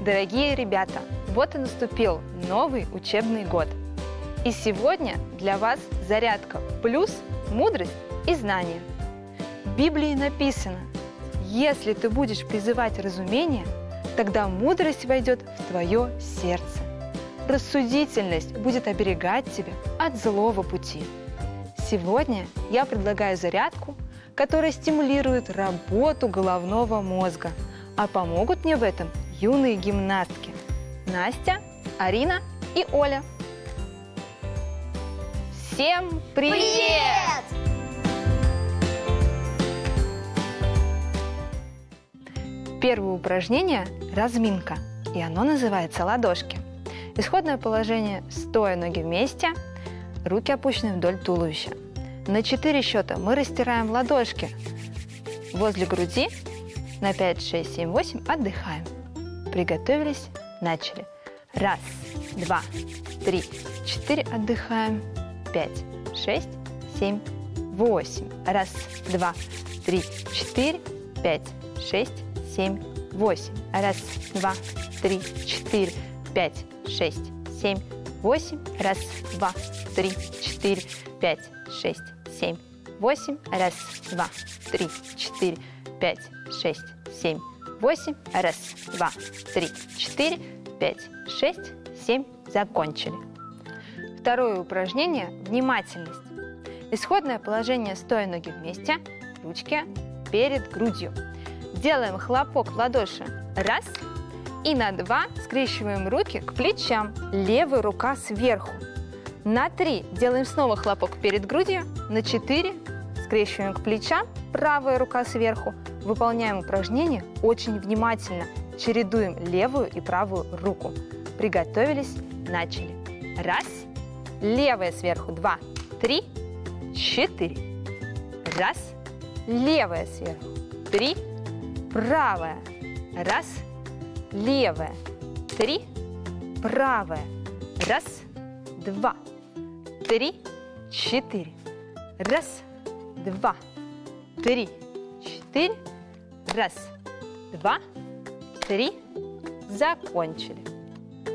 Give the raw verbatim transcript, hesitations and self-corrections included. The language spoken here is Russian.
Дорогие ребята, вот и наступил новый учебный год. И сегодня для вас зарядка плюс мудрость и знания. В Библии написано: если ты будешь призывать разумение, тогда мудрость войдет в твое сердце. Рассудительность будет оберегать тебя от злого пути. Сегодня я предлагаю зарядку, которая стимулирует работу головного мозга, а помогут мне в этом юные гимнастки Настя, Арина и Оля. Всем привет! Привет! Первое упражнение – разминка, и оно называется ладошки. Исходное положение – стоя, ноги вместе, руки опущены вдоль туловища. На четыре счета мы растираем ладошки возле груди. На пять, шесть, семь, восемь отдыхаем. Приготовились, начали. Раз, два, три, четыре, отдыхаем. Пять, шесть, семь, восемь. Раз, два, три, четыре, пять, шесть, семь, восемь. Раз, два, три, четыре, пять, шесть, семь, восемь. Раз, два, три, четыре, пять, шесть, семь, восемь. Раз, два, три, четыре, пять, шесть, семь, восемь. Раз, два, три, четыре, пять, шесть, семь. Закончили. Второе упражнение – внимательность. Исходное положение – стоя, ноги вместе, ручки перед грудью. Делаем хлопок в ладоши. Раз. И на два скрещиваем руки к плечам. Левая рука сверху. На три делаем снова хлопок перед грудью. На четыре скрещиваем к плечам. Правая рука сверху. Выполняем упражнение очень внимательно. Чередуем левую и правую руку. Приготовились, начали. Раз. Левая сверху. Два. Три. Четыре. Раз. Левая сверху. Три. Правая. Раз. Левая. Три. Правая. Раз. Два. Три. Четыре. Раз. Два. Три. Четыре. Раз. Два. Три. Закончили.